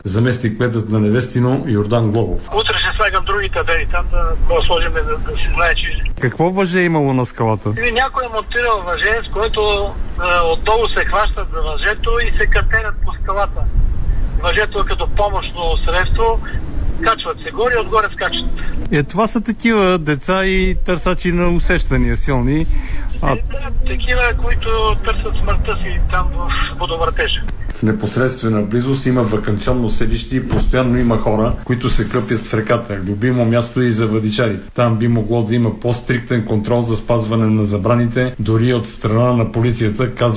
заместник-кметът на Невестино Йордан Глобов. Утре ще слагам други табели там, да го сложим да се знае, че... Какво въже е имало на скалата? Някой е монтирал въже, с което отдолу се хващат за въжето и се катерят по скалата. Въжето е като помощно средство, качват се горе и отгоре скачат. Това са такива деца и търсачи на усещания силни. Такива, които търсят смъртта си там в водовъртежа. В непосредствена близост има ваканционно селище и постоянно има хора, които се къпят в реката. Любимо място е и за въдичарите. Там би могло да има по-стриктен контрол за спазване на забраните, дори от страна на полицията, казва